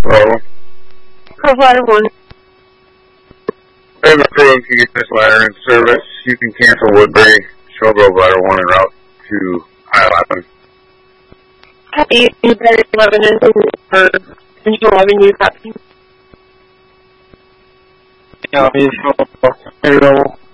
Hello? Ladder 1. Hey, my crew, can get this ladder in service. You can cancel Woodbury, Showgrove ladder 1 en route to I-11. Copy. Woodbury 11 is Central 11, you copy. Yeah,